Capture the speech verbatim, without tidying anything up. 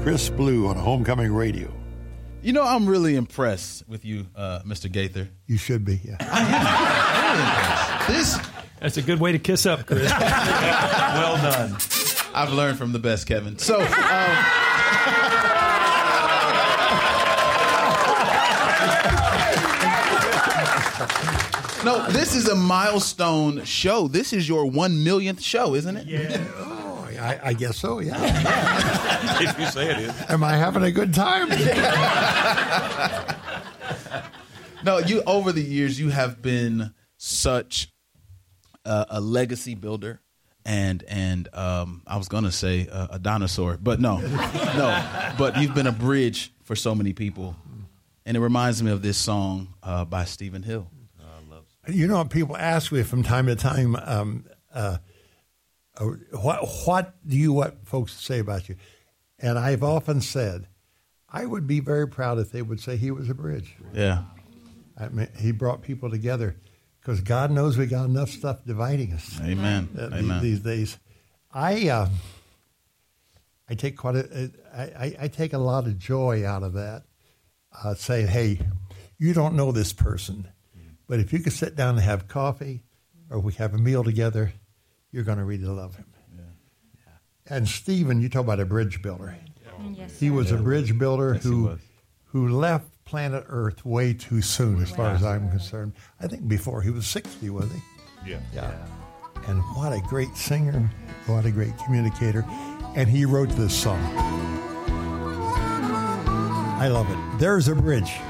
Chris Blue on Homecoming Radio. You know, I'm really impressed with you, uh, Mister Gaither. You should be, yeah. I am. Really impressed. This, That's a good way to kiss up, Chris. well done. I've learned from the best, Kevin. So, um, no, this is a milestone show. This is your one millionth show, isn't it? Yeah. Oh, I, I guess so, yeah. If you say it is. Am I having a good time? No, you, over the years, you have been such a, a legacy builder. And and um, I was gonna say uh, a dinosaur, but no, no. But you've been a bridge for so many people, and it reminds me of this song uh, by Stephen Hill. Oh, I love it. You know, people ask me from time to time, um, uh, uh, what what do you want folks to say about you? And I've often said, I would be very proud if they would say he was a bridge. Yeah, I mean, he brought people together. Because God knows we got enough stuff dividing us. Amen. Uh, Amen. These, these days, I uh, I take quite a I, I take a lot of joy out of that. Uh, saying, hey, you don't know this person, but if you could sit down and have coffee, or we have a meal together, you're going to really love him. Yeah. Yeah. And Stephen, you talk about a bridge builder. Yes, he was yeah. a bridge builder yes, who who left planet Earth way too soon, as far as I'm concerned. I think before he was sixty, was he? Yeah. Yeah. And what a great singer, what a great communicator. And he wrote this song. I love it. There's a bridge.